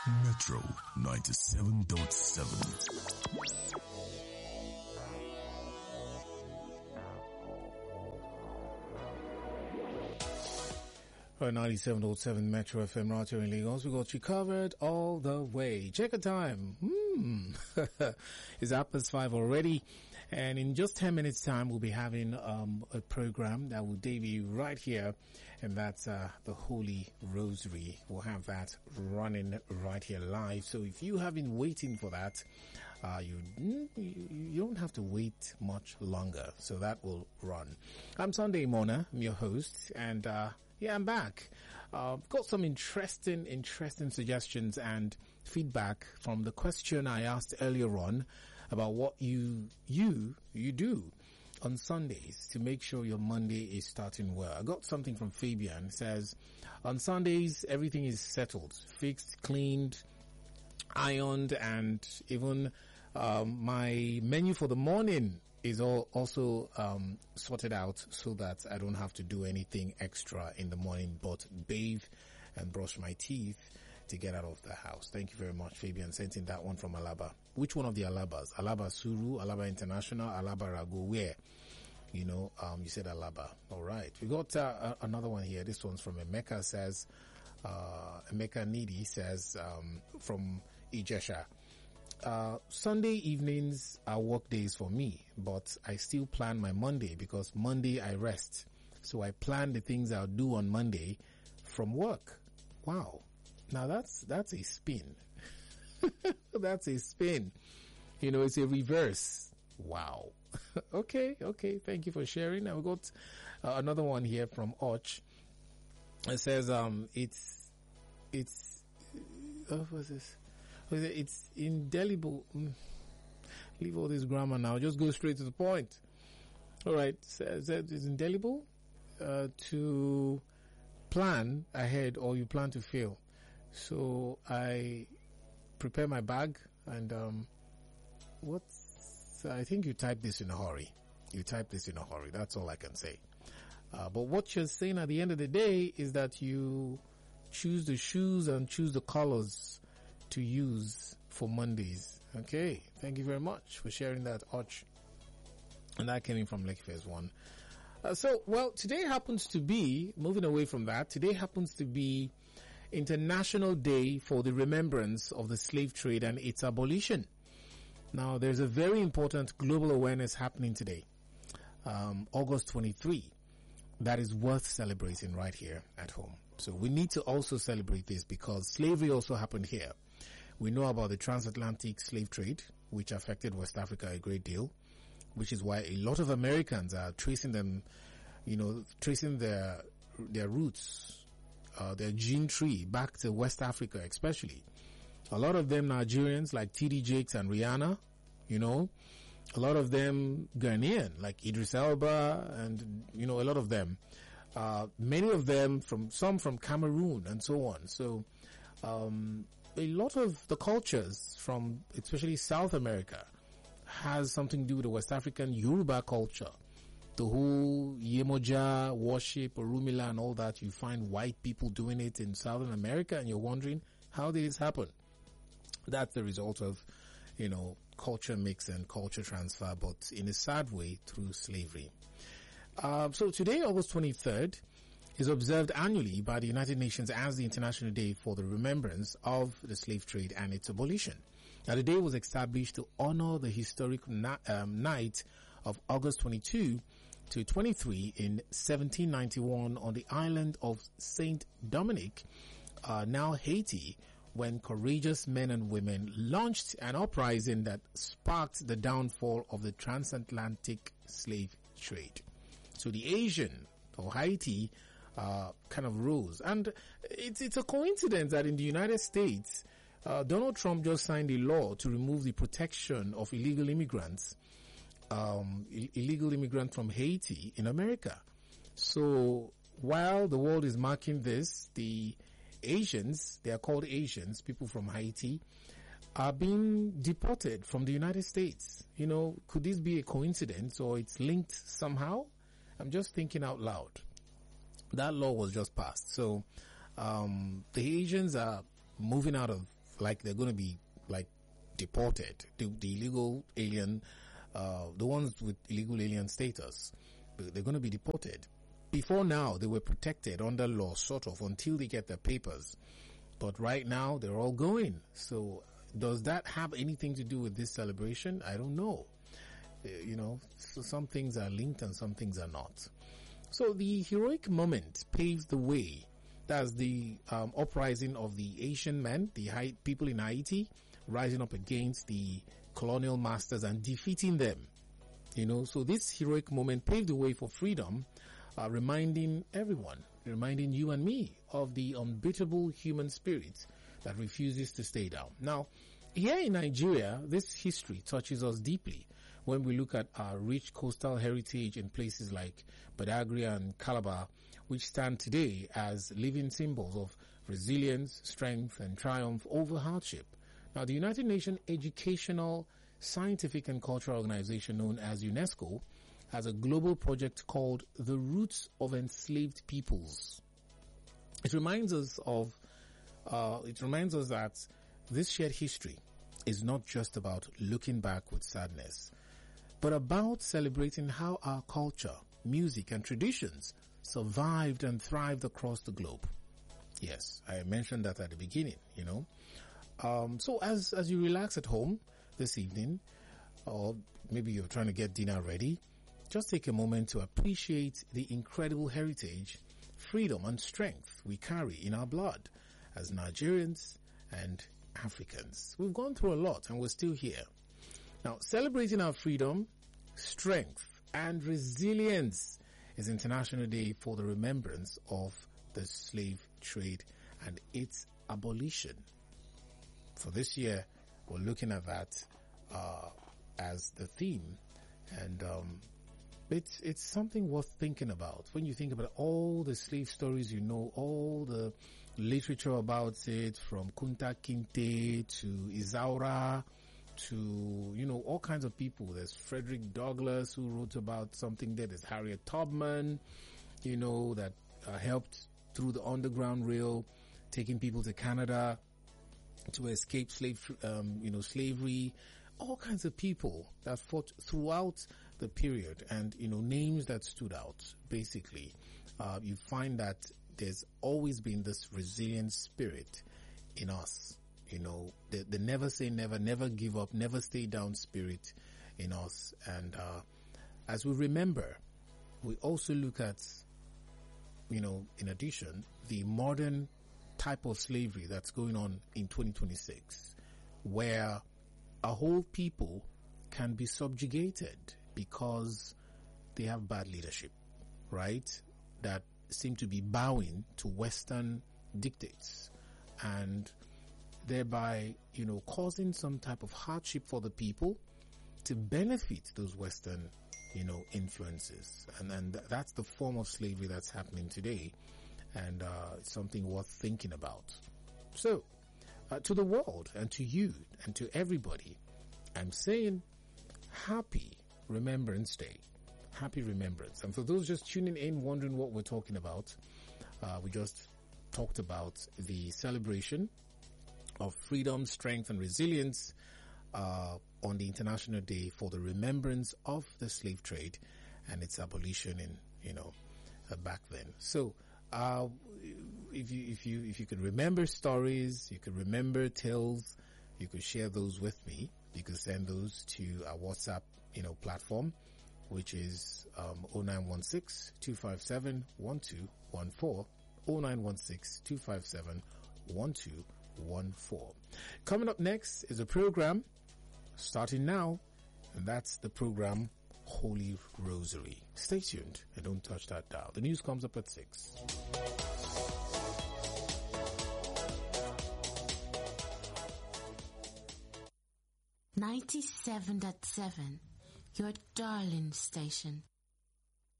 Metro 97.7. 97.7 Metro FM right here in Lagos. We got you covered all the way. Check the time. It's 5:05 already. And in just 10 minutes time, we'll be having a program that will debut right here. And that's the Holy Rosary. We'll have that running right here live. So if you have been waiting for that, you don't have to wait much longer. So that will run. I'm Sunday Mona. I'm your host. And yeah, I'm back. Got some interesting suggestions and feedback from the question I asked earlier on about what you do on Sundays to make sure your Monday is starting well. I got something from Fabian. It says, on Sundays, everything is settled, fixed, cleaned, ironed, and even my menu for the morning is also sorted out so that I don't have to do anything extra in the morning but bathe and brush my teeth to get out of the house. Thank you very much, Fabian, sent in that one from Alaba. Which one of the Alabas? Alaba Suru, Alaba International, Alaba Rago, where? You know, you said Alaba. All right. We got another one here. This one's from Emeka, says, Emeka Needy says, from Ijesha. Sunday evenings are work days for me, but I still plan my Monday because Monday I rest. So I plan the things I'll do on Monday from work. Wow. Now that's a spin. That's a spin. You know, it's a reverse. Wow. Okay. Thank you for sharing. Now we got another one here from Och. It says, what's this? It's indelible. Leave all this grammar now. Just go straight to the point. All right. Says that it's indelible to plan ahead or you plan to fail. So I prepare my bag and I think you type this in a hurry. That's all I can say. But what you're saying at the end of the day is that you choose the shoes and choose the colors to use for Mondays. Okay. Thank you very much for sharing that, Och. And that came in from Lake Phase 1. Today happens to be, moving away from that, today happens to be International Day for the Remembrance of the Slave Trade and its Abolition. Now, there's a very important global awareness happening today, August 23, that is worth celebrating right here at home. So we need to also celebrate this because slavery also happened here. We know about the transatlantic slave trade, which affected West Africa a great deal, which is why a lot of Americans are tracing them, tracing their roots, their gene tree back to West Africa especially. A lot of them Nigerians like T.D. Jakes and Rihanna, a lot of them Ghanaian like Idris Elba and, a lot of them. Many of them some from Cameroon and so on. So, a lot of the cultures from especially South America has something to do with the West African Yoruba culture. The whole Yemoja worship, Orumila and all that, you find white people doing it in Southern America and you're wondering, how did this happen? That's the result of, culture mix and culture transfer, but in a sad way through slavery. So today, August 23rd, is observed annually by the United Nations as the International Day for the Remembrance of the Slave Trade and its Abolition. Now, the day was established to honor the historic night of August 22 to 23 in 1791 on the island of Saint Dominic, now Haiti, when courageous men and women launched an uprising that sparked the downfall of the transatlantic slave trade. So the Asian or Haiti kind of rose. And it's a coincidence that in the United States, Donald Trump just signed a law to remove the protection of illegal immigrants from Haiti in America. So while the world is marking this, the Asians, they are called Asians, people from Haiti, are being deported from the United States. Could this be a coincidence or it's linked somehow? I'm just thinking out loud. That law was just passed. So, the Asians are moving out of like they're going to be like deported. The illegal alien, the ones with illegal alien status, they're going to be deported. Before now, they were protected under law, sort of, until they get their papers. But right now, they're all going. So does that have anything to do with this celebration? I don't know. So some things are linked and some things are not. So the heroic moment paves the way. That's the uprising of the Asian men, the people in Haiti, rising up against the colonial masters and defeating them. So this heroic moment paved the way for freedom, reminding everyone, reminding you and me of the unbeatable human spirit that refuses to stay down. Now, here in Nigeria, this history touches us deeply when we look at our rich coastal heritage in places like Badagry and Calabar, which stand today as living symbols of resilience, strength, and triumph over hardship. Now, the United Nations Educational, Scientific, and Cultural Organization, known as UNESCO, has a global project called The Roots of Enslaved Peoples. It reminds us that this shared history is not just about looking back with sadness, but about celebrating how our culture, music, and traditions survived and thrived across the globe. Yes, I mentioned that at the beginning, So as you relax at home this evening, or maybe you're trying to get dinner ready, just take a moment to appreciate the incredible heritage, freedom, and strength we carry in our blood as Nigerians and Africans. We've gone through a lot and we're still here. Now, celebrating our freedom, strength, and resilience is International Day for the remembrance of the slave trade and its abolition. For this year, we're looking at that as the theme, and it's something worth thinking about. When you think about all the slave stories, all the literature about it, from Kunta Kinte to Isaura to, all kinds of people. There's Frederick Douglass, who wrote about something there. There's Harriet Tubman, that helped through the Underground Rail, taking people to Canada to escape slavery. All kinds of people that fought throughout the period, and, names that stood out. Basically, you find that there's always been this resilient spirit in us. The never say never, never give up, never stay down spirit in us. And as we remember, we also look at, in addition, the modern type of slavery that's going on in 2026, where a whole people can be subjugated because they have bad leadership, right? That seem to be bowing to Western dictates and thereby, causing some type of hardship for the people to benefit those Western, influences. And that's the form of slavery that's happening today. And it's something worth thinking about. So, to the world and to you and to everybody, I'm saying happy Remembrance Day. Happy Remembrance. And for those just tuning in, wondering what we're talking about, we just talked about the celebration of freedom, strength, and resilience on the International Day for the remembrance of the slave trade and its abolition in, back then. So, if you could remember stories, you could remember tales, you could share those with me. You could send those to our WhatsApp, platform, which is 0916-257-1214, 0916-257-1214. Coming up next is a program starting now, and that's the program Holy Rosary. Stay tuned and don't touch that dial. The news comes up at 6. 97.7, your darling station.